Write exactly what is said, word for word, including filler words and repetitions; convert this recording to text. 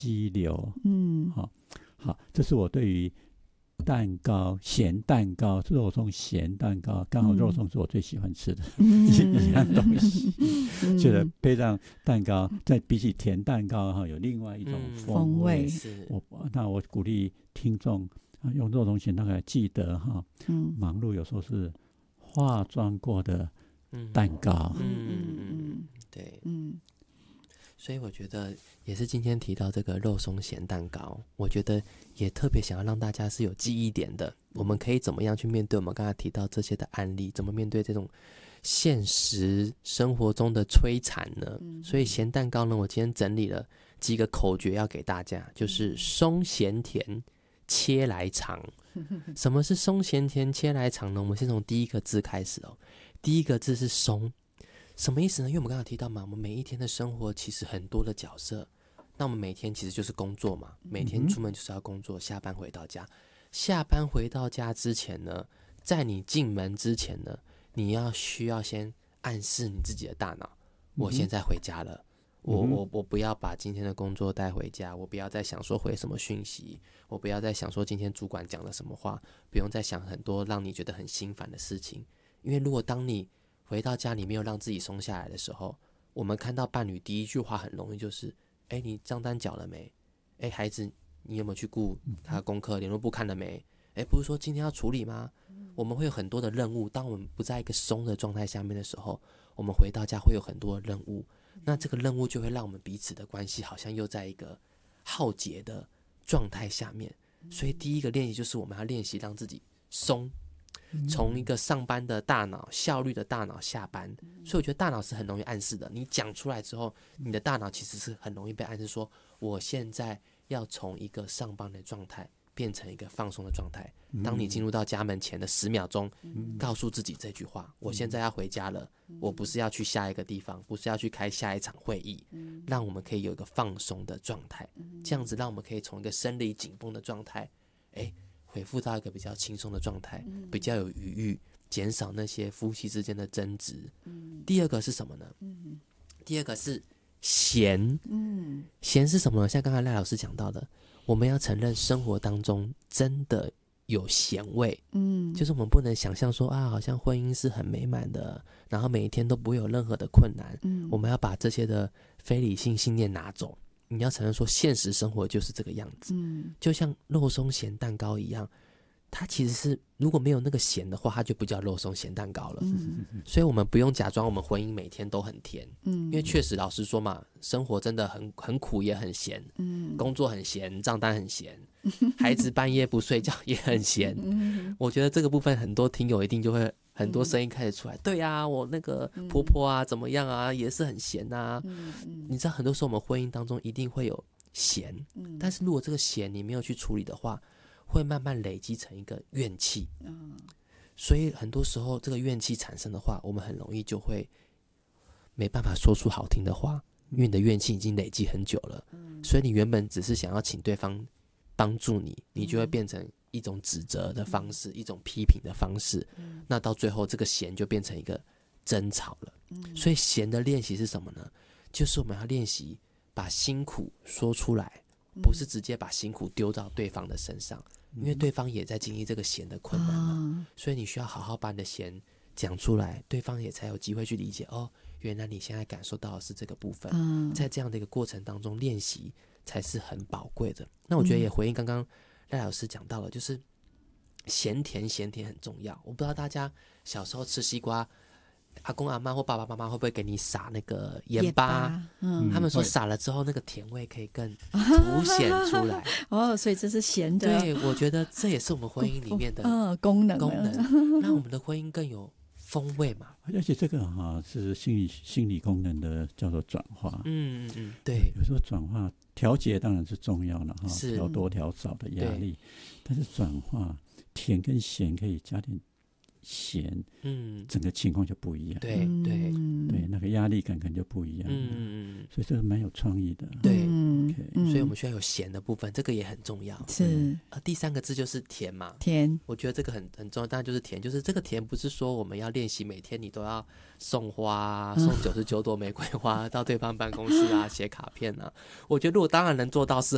激流。嗯，好，好，这是我对于蛋糕，咸蛋糕，肉松咸蛋糕，刚好肉松是我最喜欢吃的、嗯、一样东西，嗯、觉得配上蛋糕，再比起甜蛋糕哈，有另外一种风味。嗯、我那我鼓励听众用肉松咸蛋糕，记得哈，嗯、忙碌有时候是化妆过的蛋糕。 嗯嗯嗯，对，嗯。所以我觉得也是今天提到这个肉松咸蛋糕，我觉得也特别想要让大家是有记忆点的，我们可以怎么样去面对我们刚才提到这些的案例，怎么面对这种现实生活中的摧残呢？嗯、所以咸蛋糕呢，我今天整理了几个口诀要给大家，就是松咸甜切来长。什么是松咸甜切来长呢？我们先从第一个字开始哦。第一个字是松，什么意思呢？因为我们刚刚提到嘛，我们每一天的生活其实很多的角色，那我们每天其实就是工作嘛，每天出门就是要工作，下班回到家，下班回到家之前呢，在你进门之前呢，你要需要先暗示你自己的大脑，我现在回家了，我我我不要把今天的工作带回家，我不要再想说回什么讯息，我不要再想说今天主管讲了什么话，不用再想很多让你觉得很心烦的事情，因为如果当你回到家里没有让自己松下来的时候，我们看到伴侣第一句话很容易就是哎，你账单缴了没？哎，孩子你有没有去顾他的功课，联络簿看了没？哎，不是说今天要处理吗？我们会有很多的任务，当我们不在一个松的状态下面的时候，我们回到家会有很多的任务，那这个任务就会让我们彼此的关系好像又在一个浩劫的状态下面，所以第一个练习就是我们要练习让自己松，从一个上班的大脑效率的大脑下班，所以我觉得大脑是很容易暗示的，你讲出来之后，你的大脑其实是很容易被暗示说我现在要从一个上班的状态变成一个放松的状态。当你进入到家门前的十秒钟，告诉自己这句话，我现在要回家了，我不是要去下一个地方，不是要去开下一场会议，让我们可以有一个放松的状态，这样子让我们可以从一个生理紧绷的状态哎恢复到一个比较轻松的状态，比较有余裕，减少那些夫妻之间的争执。第二个是什么呢？第二个是咸。咸是什么呢？像刚才赖老师讲到的，我们要承认生活当中真的有咸味。就是我们不能想象说啊，好像婚姻是很美满的，然后每一天都不会有任何的困难。我们要把这些的非理性信念拿走。你要承认说现实生活就是这个样子、嗯、就像肉松咸蛋糕一样，它其实是如果没有那个咸的话，它就不叫肉松咸蛋糕了、嗯、所以我们不用假装我们婚姻每天都很甜、嗯、因为确实老实说嘛，生活真的很很苦也很咸、嗯、工作很咸，账单很咸，孩子半夜不睡觉也很咸、嗯、我觉得这个部分很多听友一定就会很多声音开始出来、嗯、对啊，我那个婆婆啊、嗯、怎么样啊，也是很咸啊、嗯嗯、你知道很多时候我们婚姻当中一定会有咸、嗯、但是如果这个咸你没有去处理的话，会慢慢累积成一个怨气、嗯、所以很多时候这个怨气产生的话，我们很容易就会没办法说出好听的话，因为你的怨气已经累积很久了、嗯、所以你原本只是想要请对方帮助你，你就会变成一种指责的方式、嗯、一种批评的方式、嗯、那到最后这个咸就变成一个争吵了、嗯、所以咸的练习是什么呢？就是我们要练习把辛苦说出来，不是直接把辛苦丢到对方的身上、嗯、因为对方也在经历这个咸的困难嘛、啊、所以你需要好好把你的咸讲出来，对方也才有机会去理解，哦，原来你现在感受到的是这个部分、嗯、在这样的一个过程当中练习才是很宝贵的。那我觉得也回应刚刚赖老师讲到了，就是咸甜咸甜很重要。我不知道大家小时候吃西瓜，阿公阿嬷或爸爸妈妈会不会给你撒那个盐巴、嗯、他们说撒了之后那个甜味可以更凸显出来哦，所以这是咸的。 对，我觉得这也是我们婚姻里面的功能， 功能让我们的婚姻更有风味嘛。 而且这个哈、啊、是心理心理功能的叫做转化。 嗯嗯嗯，对， 有时候转化调节当然是重要了哈，调多调少的压力，但是转化甜跟咸可以加点咸，嗯，整个情况就不一样。 对对对，那个压力感可能就不一样。嗯，所以这个蛮有创意的。 对、okay 所以我们需要有咸的部分，这个也很重要。 是、 呃、第三个字就是甜嘛， 甜， 我觉得这个很很重要。当然就是甜，就是这个甜不是说我们要练习每天你都要送花、送九十九朵玫瑰花到对方办公室啊，写卡片啊。我觉得如果当然能做到是